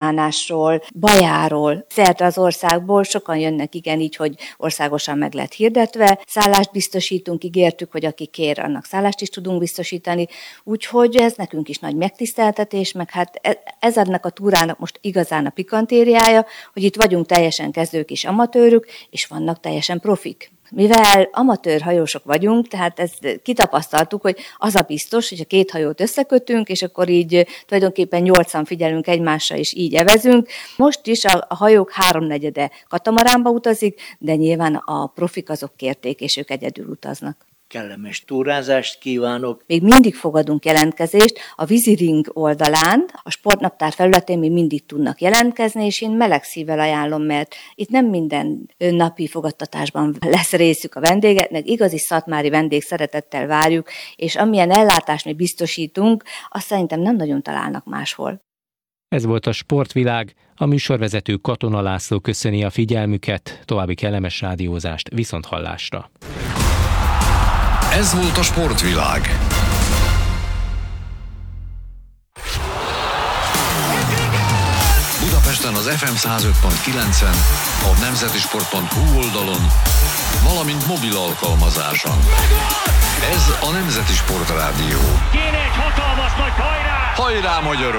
elbánásról, bajáról. Szerte az országból sokan jönnek, igen, így, hogy országosan meg lett hirdetve. Szállást biztosítunk, ígértük, hogy aki kér, annak szállást is tudunk biztosítani. Úgyhogy ez nekünk is nagy megtiszteltetés, meg hát ez ennek a túrának most igazán a pikantériája, hogy itt vagyunk teljesen kezdők és amatőrök, és vannak teljesen profik. Mivel amatőr hajósok vagyunk, tehát ezt kitapasztaltuk, hogy az a biztos, hogy a két hajót összekötünk, és akkor így tulajdonképpen 8-an figyelünk egymásra, és így evezünk. Most is a hajók 3/4 katamaránba utazik, de nyilván a profik azok kérték, és ők egyedül utaznak. Kellemes túrázást kívánok! Még mindig fogadunk jelentkezést a Víziring oldalán, a sportnaptár felületén még mindig tudnak jelentkezni, és én meleg szívvel ajánlom, mert itt nem minden napi fogadtatásban lesz részük a vendégeknek, igazi szatmári vendégszeretettel várjuk, és amilyen ellátást mi biztosítunk, azt szerintem nem nagyon találnak máshol. Ez volt a Sportvilág, a műsorvezető Katona László köszöni a figyelmüket, további kellemes rádiózást, viszonthallásra. Ez volt a Sportvilág. Budapesten az FM 105.9-en, a nemzetisport.hu oldalon, valamint mobil alkalmazáson. Ez a Nemzeti Sport Rádió. Kéne egy hatalmas nagy hajrá! Hajrá, magyarok!